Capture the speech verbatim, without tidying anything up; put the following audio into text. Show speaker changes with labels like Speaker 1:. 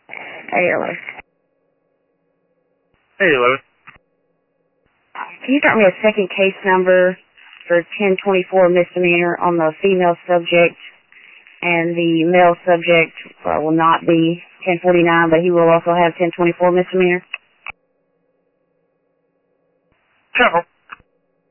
Speaker 1: Hey, Lois.
Speaker 2: Hey, Lois.
Speaker 1: Can you start me a second case number for ten twenty-four misdemeanor on the female subject, and the male subject uh, will not be ten forty-nine, but he will also have ten twenty-four misdemeanor?
Speaker 2: Sure.